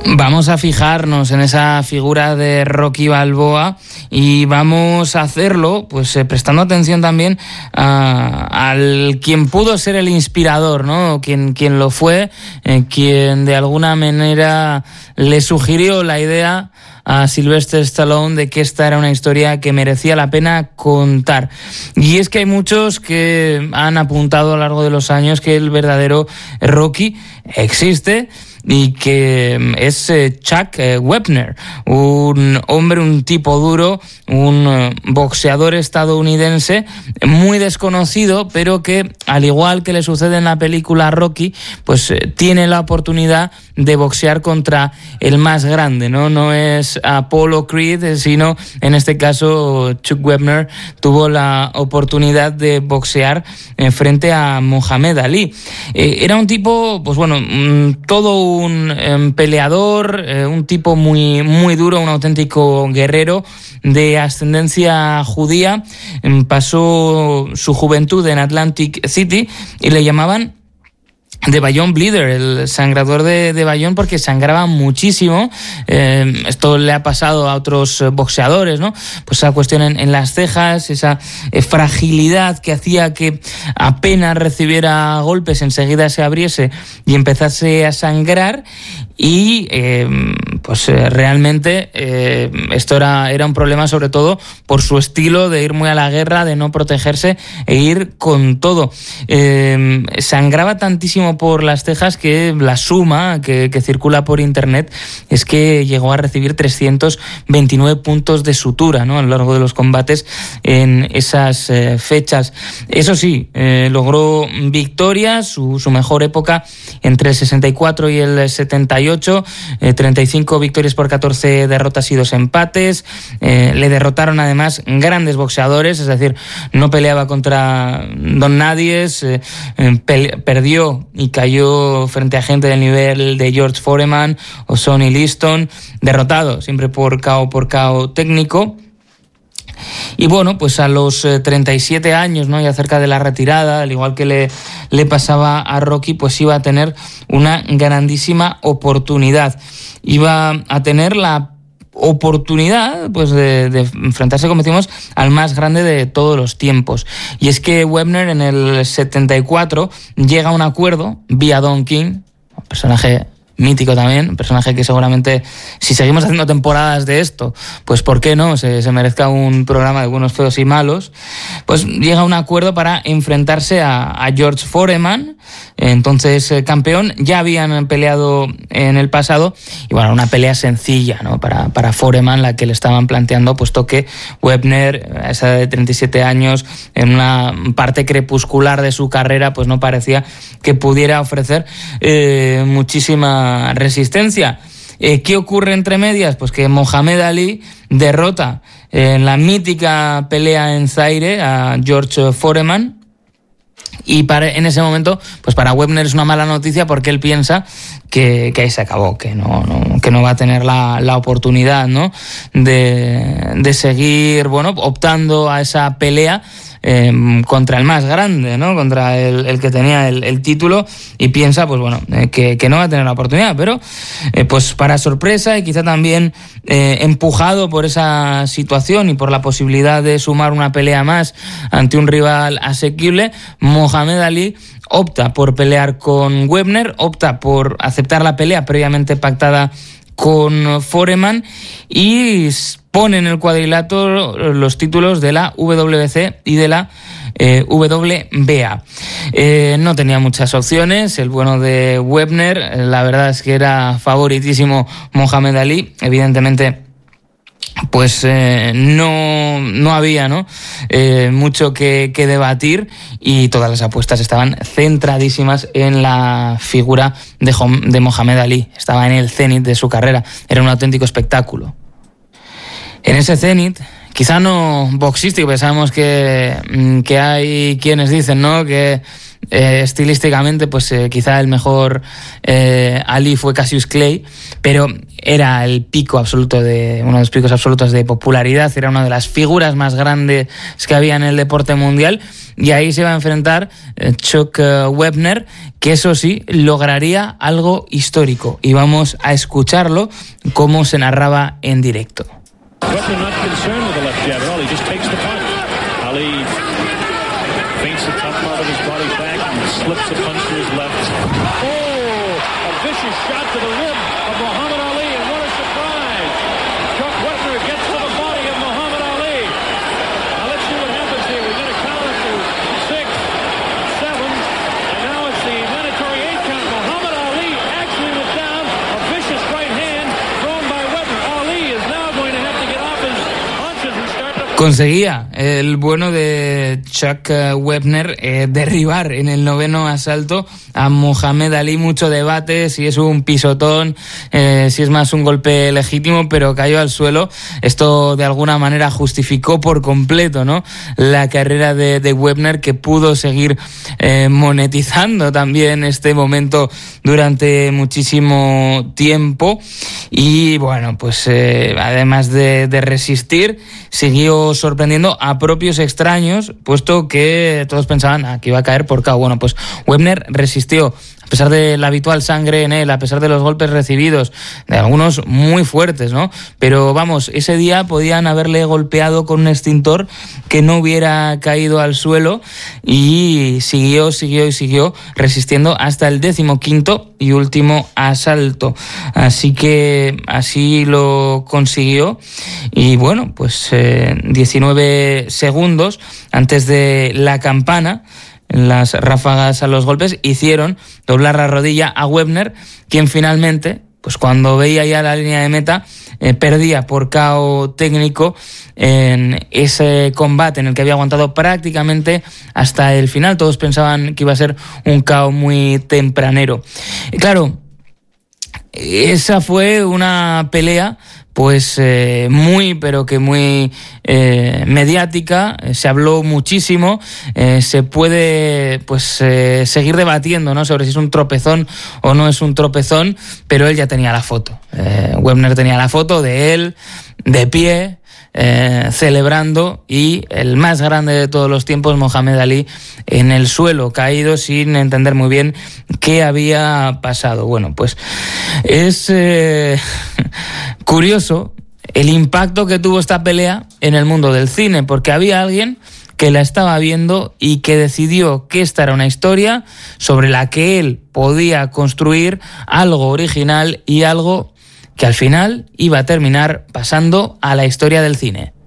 Vamos a fijarnos en esa figura de Rocky Balboa y vamos a hacerlo pues prestando atención también al quien pudo ser el inspirador, ¿no? Quien lo fue, quien de alguna manera le sugirió la idea a Sylvester Stallone de que esta era una historia que merecía la pena contar. Y es que hay muchos que han apuntado a lo largo de los años que el verdadero Rocky existe y que es Chuck Wepner, un hombre, un tipo duro, un boxeador estadounidense muy desconocido, pero que, al igual que le sucede en la película Rocky, pues tiene la oportunidad de boxear contra el más grande, ¿no? No es Apollo Creed, sino en este caso Chuck Wepner tuvo la oportunidad de boxear frente a Mohamed Ali. Era un tipo, pues bueno, todo un peleador, un tipo muy, muy duro, un auténtico guerrero de ascendencia judía. Pasó su juventud en Atlantic City y le llamaban The Bayonne Bleeder, el sangrador de Bayonne, porque sangraba muchísimo. Esto le ha pasado a otros boxeadores, ¿no? Pues esa cuestión en las cejas, esa fragilidad que hacía que apenas recibiera golpes enseguida se abriese y empezase a sangrar. Y pues realmente esto era un problema, sobre todo por su estilo de ir muy a la guerra, de no protegerse e ir con todo. Sangraba tantísimo por las cejas que la suma que circula por internet es que llegó a recibir 329 puntos de sutura, ¿no? A lo largo de los combates en esas fechas. Eso sí, logró victorias, su mejor época entre el 64 y el 78, 35 victorias por 14 derrotas y 2 empates. Le derrotaron además grandes boxeadores, es decir, no peleaba contra don nadies, perdió y cayó frente a gente del nivel de George Foreman o Sonny Liston, derrotado siempre por KO técnico. Y bueno, pues a los 37 años, ¿no? Ya cerca de la retirada, al igual que le pasaba a Rocky, pues iba a tener una grandísima oportunidad. Iba a tener la oportunidad pues de enfrentarse, como decimos, al más grande de todos los tiempos. Y es que Wepner en el 74 llega a un acuerdo vía Don King, un personaje mítico también, un personaje que seguramente, si seguimos haciendo temporadas de esto, pues por qué no, se merezca un programa de buenos, feos y malos. Pues llega a un acuerdo para enfrentarse a George Foreman, entonces campeón. Ya habían peleado en el pasado y bueno, una pelea sencilla, ¿no? Para Foreman, la que le estaban planteando, puesto que Wepner, a esa edad de 37 años, en una parte crepuscular de su carrera, pues no parecía que pudiera ofrecer muchísima resistencia. ¿Qué ocurre entre medias? Pues que Mohamed Ali derrota en la mítica pelea en Zaire a George Foreman. Y en ese momento, pues para Wepner es una mala noticia, porque él piensa que ahí se acabó, que no va a tener la oportunidad, ¿no? de seguir, bueno, optando a esa pelea contra el más grande, ¿no? Contra el que tenía el título, y piensa, pues bueno, que no va a tener la oportunidad. Pero pues para sorpresa, y quizá también empujado por esa situación y por la posibilidad de sumar una pelea más ante un rival asequible, Mohamed Ali opta por pelear con Wepner, opta por aceptar la pelea previamente pactada con Foreman y pone en el cuadrilátero los títulos de la WBC y de la WBA. No tenía muchas opciones el bueno de Wepner. La verdad es que era favoritísimo Mohamed Ali. Evidentemente, pues no había, ¿no? Mucho que debatir, y todas las apuestas estaban centradísimas en la figura de Mohamed Ali. Estaba en el cenit de su carrera, era un auténtico espectáculo. En ese cenit, quizá no boxístico, porque sabemos que hay quienes dicen, ¿no?, que estilísticamente, pues quizá el mejor Ali fue Cassius Clay, pero era el pico absoluto uno de los picos absolutos de popularidad, era una de las figuras más grandes que había en el deporte mundial, y ahí se va a enfrentar Chuck Wepner, que eso sí, lograría algo histórico, y vamos a escucharlo como se narraba en directo. Conseguía el bueno de Chuck Wepner derribar en el 9º asalto a Mohamed Ali. Mucho debate si es un pisotón, si es más un golpe legítimo, pero cayó al suelo. Esto de alguna manera justificó por completo, ¿no?, la carrera de Wepner, que pudo seguir monetizando también este momento durante muchísimo tiempo. Y bueno, pues además de resistir, siguió sorprendiendo a propios extraños, puesto que todos pensaban que iba a caer por KO. Bueno, pues Wepner resistió, a pesar de la habitual sangre en él, a pesar de los golpes recibidos, de algunos muy fuertes, ¿no? Pero vamos, ese día podían haberle golpeado con un extintor que no hubiera caído al suelo, y siguió resistiendo hasta el 15º y último asalto. Así que así lo consiguió, y bueno, pues 19 segundos antes de la campana, las ráfagas a los golpes hicieron doblar la rodilla a Wepner, quien finalmente, pues cuando veía ya la línea de meta, perdía por KO técnico en ese combate en el que había aguantado prácticamente hasta el final. Todos pensaban que iba a ser un KO muy tempranero. Y claro, esa fue una pelea pues muy mediática, se habló muchísimo, se puede pues seguir debatiendo, ¿no?, sobre si es un tropezón o no es un tropezón, pero él ya tenía la foto. Wepner tenía la foto de él de pie, celebrando, y el más grande de todos los tiempos, Mohamed Ali, en el suelo, caído sin entender muy bien qué había pasado. Bueno, pues es curioso el impacto que tuvo esta pelea en el mundo del cine, porque había alguien que la estaba viendo y que decidió que esta era una historia sobre la que él podía construir algo original y algo que al final iba a terminar pasando a la historia del cine.